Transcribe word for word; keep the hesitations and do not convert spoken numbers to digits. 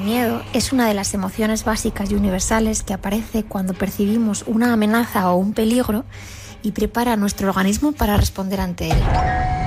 miedo es una de las emociones básicas y universales que aparece cuando percibimos una amenaza o un peligro y prepara a nuestro organismo para responder ante él.